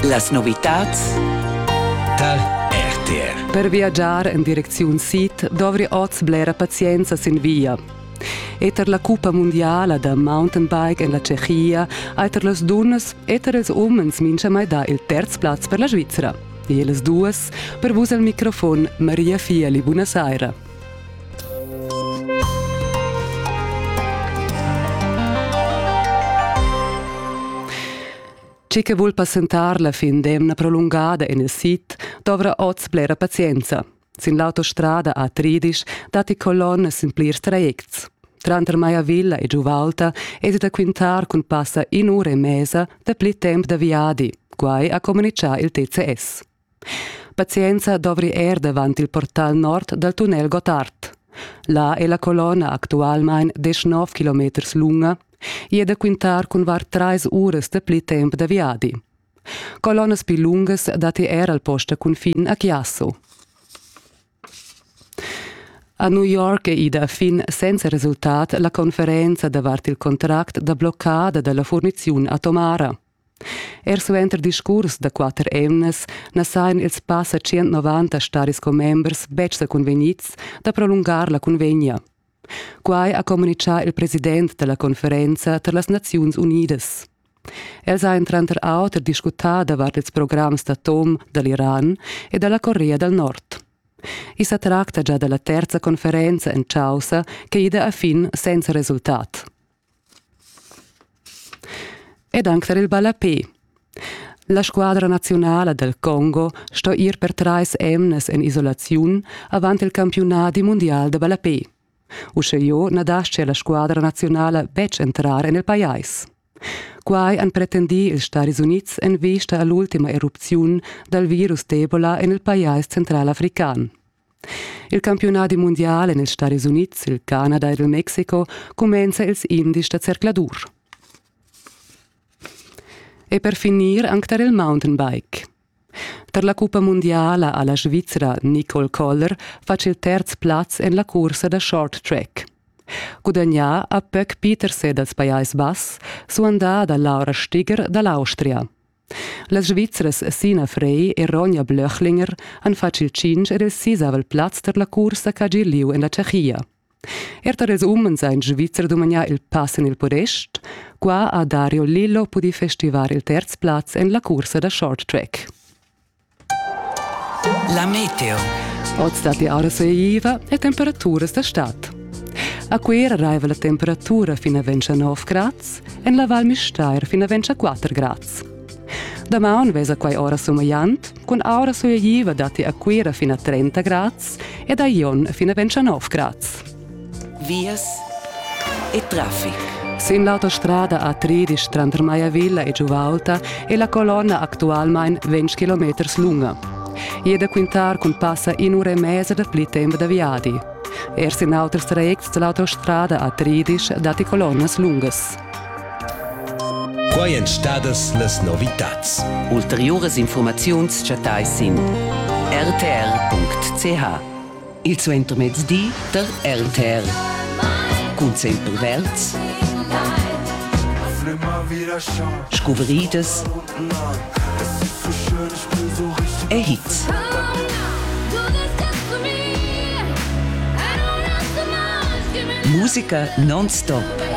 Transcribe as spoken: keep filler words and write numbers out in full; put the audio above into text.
Las novitats dal R T R. Per viaggiare in direzione Sud dovri oz blera pazienza sin via. Eter la Coppa Mondiala da mountain bike in la Cechia, eter las donnas, eter els umens mincha mai da il terz plaz per la Svizzera. E les duas, per vus al microfon, Maria Fieli, buonasera. Ci che vuol passentarla fin d'emna prolungada in il sit, dovrà oz blera pazienza. Sin l'autostrada A tredici dati colonne sin plirs trajects. Tranter Maia Villa e Giuvalta ed da quintar con passa in ora e mesa da pli temp da viadi, guai a comunicare il T C S. Pazienza dovri er davanti il portal nord dal tunnel Gotthard. Là è la colonna attualmein diciannove chilometri lunga e da quintar con var tre ore da pli temp da viadi. Colonnas più lungas dati er al posto confin a Chiasso. A New York è ida a fin senza risultat la conferenza davart il contract da bloccada della fornizione a Tomara. Er suenter discurs da quattro emnes na sain ils passa centonovanta staris co-members becsa convenits da prolungar la convegna. Quai a comunicar il president della conferenza per las Naziuns Unidas. Els ha entranter auter discutar davart ils programs d'atom dall'Iran e dalla Corea del Nord. I si tratta già della terza conferenza in Chausa che ida a fin senza risultat. Ed anche il Balapé. La squadra nazionale del Congo sto ir per tre emnes in isolazione avanti il campionato mondiale de Balapé. Usce io nadasce la squadra nazionale bec entrare nel paese. Quai han pretendi il Stati Uniti in vista all'ultima eruzione del virus d'Ebola nel paese centralafricano. Il campionato mondiale negli Stati Uniti, il Canada e il Messico comincia il indice da cercladur. E per finire anche il mountain bike. Per la Coppa Mondiale alla Svizzera Nicole Koller face il terzo plaz in la corsa da short track. Guadagna a Pöck Peterse dal Paese Bass, su andata Laura Stiger dall'Austria. Le Svizzeres Sina Frey e Ronja Blöchlinger han face il cinque ed il sisavel plaz per la corsa che Girliu in la Cechia. Erter els umens in Svizzera domania il pass in il podest, qua a Dario Lillo pudi festivare il terzo plaz in la corsa da short track. La meteo. Oggi stati ora soiva e temperature sta stat. A quera arriva la temperatura fino a ventinove gradi e la Val Mistair fino a ventiquattro gradi. Da maun vesa quai ora sommaiant, con ora soiva dati a quera fino a trenta gradi e da ion fino a ventinove gradi. Vias e traffic. Sin l'autostrada A tredici tra Maia Villa e Giuvalta e la colonna attualmein venti chilometri lunga. E da quintar con passa in ora e mesa da pli tempo da viadi. Er sin auters trajects dell'autostrada A tredici dati colonnas lungas. Quai en stadas las novitats. Ulteriores informaziuns chatai sin r t r punct c h. Il suo intermezzi der R T R. Con sempre verts. Scuverides. E hits. Musica non-stop.